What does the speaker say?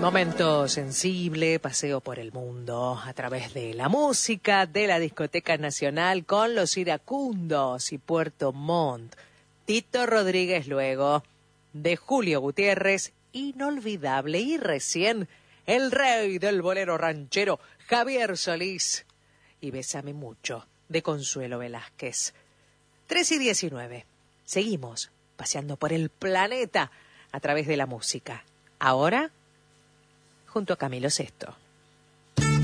Momento sensible, paseo por el mundo a través de la música de la Discoteca Nacional con Los Iracundos y Puerto Montt. Tito Rodríguez luego, de Julio Gutiérrez, inolvidable, y recién el rey del bolero ranchero, Javier Solís, y Bésame mucho, de Consuelo Velázquez. 3:19. Seguimos paseando por el planeta a través de la música. Ahora, junto a Camilo Sesto.